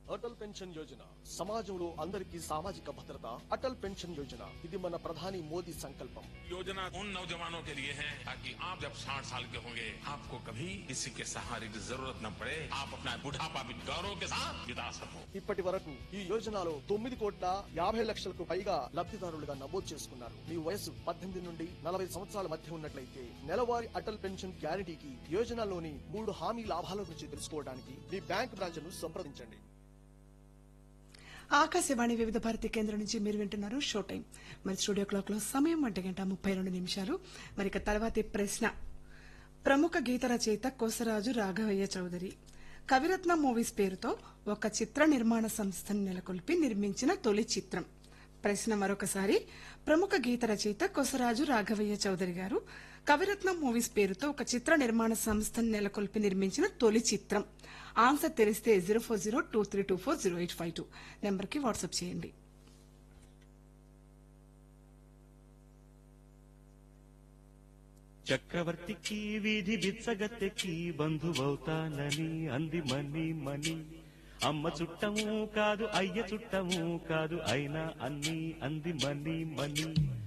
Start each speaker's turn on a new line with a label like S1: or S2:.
S1: Atal pension Yojana సమాజంలో అందరికీ సామాజిక భద్రత. అటల్ పెన్షన్ యోజన ఇది మన ప్రధాని మోదీ సంకల్పం.
S2: योजना उन नौजवानों के लिए है ताकि आप जब 60 साल के होंगे आपको कभी किसी के सहारे की जरूरत न पड़े, आप अपना बुढ़ापा भी गौरव के साथ बिता सको.
S1: ఇప్పటి వరకు ఈ యోజనలో 9,50,00,000కు పైగా లబ్ధిదారులుగా నమోదు చేసుకున్నారు. మీ వయసు 18 నుండి 40 సంవత్సరాల మధ్య ఉన్నట్లయితే నెలవారీ అటల్ పెన్షన్ గ్యారంటీకి యోజనలోని 3 హామీ లాభాల గురించి తెలుసుకోవడానికి మీ బ్యాంక్ బ్రాంచ్ను సంప్రదించండి.
S3: ఆకాశవాణి వివిధ భారతి కేంద్రం నుంచి మీరు వింటున్నారు షో టైం. మరి స్టూడియో క్లాక్ లో సమయం 1:32. మరి ఇక తర్వాతి ప్రశ్న. ప్రముఖ గీత రచయిత కొసరాజు రాఘవయ్య చౌదరి కవిరత్న మూవీస్ పేరుతో ఒక చిత్ర నిర్మాణ సంస్థను నెలకొల్పి నిర్మించిన తొలి చిత్రం. ప్రశ్న మరొకసారి. ప్రముఖ గీత రచయిత కొసరాజు రాఘవయ్య చౌదరి గారు కవిరత్నం మూవీస్ పేరుతో ఒక చిత్ర నిర్మాణ సంస్థను నెలకొల్పి నిర్మించిన తొలి చిత్రం. ఆన్సర్ తెలిస్తే 0402324085 నెంబర్ కి వాట్సాప్ చేయండి.
S4: చక్రవర్తికి వీధి బిచ్చగత్తెకి బంధువవుతానని అంది మని మని. అమ్మ చుట్టము కాదు అయ్య చుట్టము కాదు అయినా అన్ని అంది మని మని.